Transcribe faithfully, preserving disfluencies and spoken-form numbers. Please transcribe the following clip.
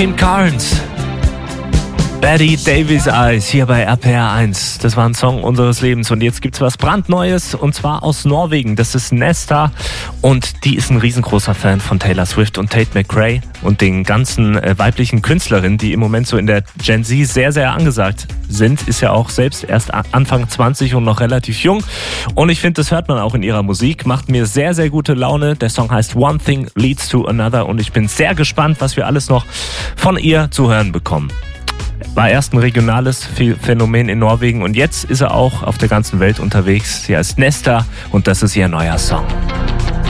Kim Carnes. Betty Davies Eyes hier bei R P R eins. Das war ein Song unseres Lebens und jetzt gibt's was brandneues und zwar aus Norwegen. Das ist Nesta und die ist ein riesengroßer Fan von Taylor Swift und Tate McRae und den ganzen äh, weiblichen Künstlerinnen, die im Moment so in der Gen Z sehr, sehr angesagt sind. Ist ja auch selbst erst Anfang zwanzig und noch relativ jung und ich finde, das hört man auch in ihrer Musik. Macht mir sehr, sehr gute Laune. Der Song heißt One Thing Leads to Another und ich bin sehr gespannt, was wir alles noch von ihr zu hören bekommen. War erst ein regionales Phänomen in Norwegen und jetzt ist er auch auf der ganzen Welt unterwegs. Sie heißt Nesta und das ist ihr neuer Song.